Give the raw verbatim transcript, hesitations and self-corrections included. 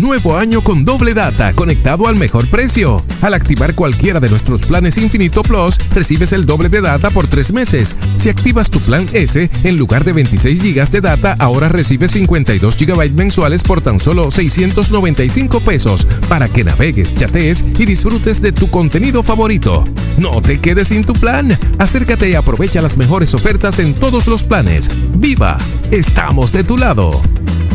Nuevo año con doble data conectado al mejor precio. Al activar cualquiera de nuestros planes Infinito Plus, recibes el doble de data por tres meses. Si activas tu plan S, en lugar de veintiséis gigas de data, ahora recibes cincuenta y dos gigabytes mensuales por tan solo seiscientos noventa y cinco pesos para que navegues, chatees y disfrutes de tu contenido favorito. No te quedes sin tu plan. Acércate y aprovecha las mejores ofertas en todos los planes. ¡Viva! Estamos de tu lado.